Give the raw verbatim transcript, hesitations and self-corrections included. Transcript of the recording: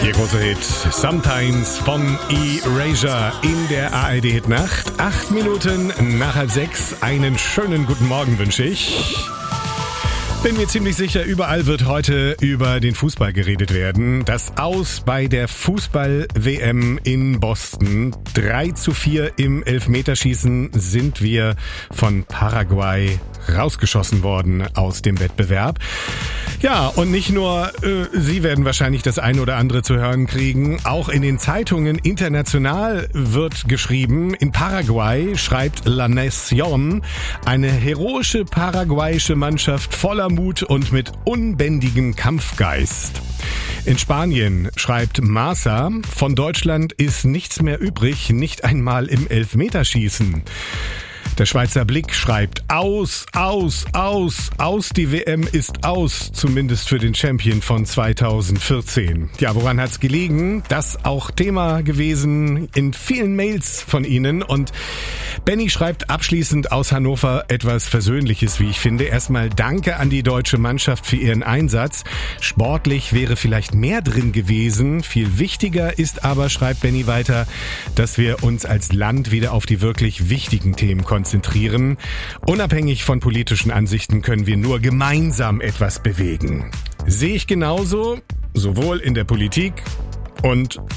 Ihr großer Hit Sometimes von Erasure in der A R D-Hit-Nacht. Acht Minuten nach halb sechs. Einen schönen guten Morgen wünsche ich. Bin mir ziemlich sicher, überall wird heute über den Fußball geredet werden. Das Aus bei der Fußball-W M in Boston. drei zu vier im Elfmeterschießen sind wir von Paraguay rausgeschossen worden aus dem Wettbewerb. Ja, und nicht nur äh, Sie werden wahrscheinlich das ein oder andere zu hören kriegen. Auch in den Zeitungen international wird geschrieben. In Paraguay schreibt La Nación, eine heroische paraguayische Mannschaft voller Mut und mit unbändigem Kampfgeist. In Spanien schreibt Marca, von Deutschland ist nichts mehr übrig, nicht einmal im Elfmeterschießen. Der Schweizer Blick schreibt aus, aus, aus, aus, die W M ist aus, zumindest für den Champion von zweitausendvierzehn. Ja, woran hat's gelegen? Das auch Thema gewesen in vielen Mails von Ihnen. Und Benny schreibt abschließend aus Hannover etwas Versöhnliches, wie ich finde. Erstmal danke an die deutsche Mannschaft für ihren Einsatz. Sportlich wäre vielleicht mehr drin gewesen. Viel wichtiger ist aber, schreibt Benny weiter, dass wir uns als Land wieder auf die wirklich wichtigen Themen konzentrieren. konzentrieren. Unabhängig von politischen Ansichten können wir nur gemeinsam etwas bewegen. Sehe ich genauso, sowohl in der Politik und